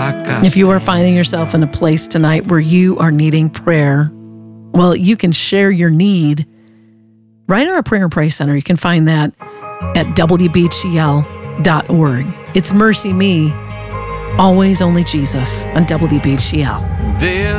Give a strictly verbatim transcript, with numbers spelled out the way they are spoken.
If you are finding yourself in a place tonight where you are needing prayer, well, you can share your need right in our Prayer and Pray Center. You can find that at w b g l dot org. It's Mercy Me, Always Only Jesus on W B G L.